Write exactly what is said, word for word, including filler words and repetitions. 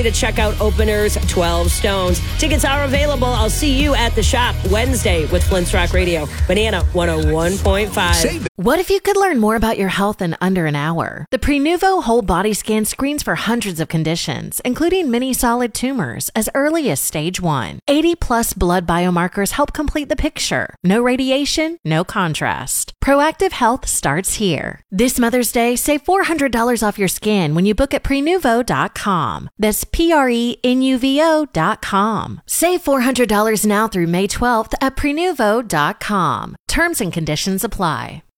to check out Openers twelve Stones. Tickets are available. I'll see you at the shop Wednesday with Flint's Rock Radio. Banana one oh one point five. What if you could learn more about your health in under an hour? The Prenuvo Whole Body Scan screens for hundreds of conditions, including many solid tumors, as early as stage one. eighty plus blood biomarkers help complete the picture. No radiation, no contrast. Proactive health starts here. This Mother's Day, save four hundred dollars off your scan when you book at prenuvo dot com. That's P R E N U V O dot com. Save four hundred dollars now through May twelfth at prenuvo dot com. Terms and conditions apply.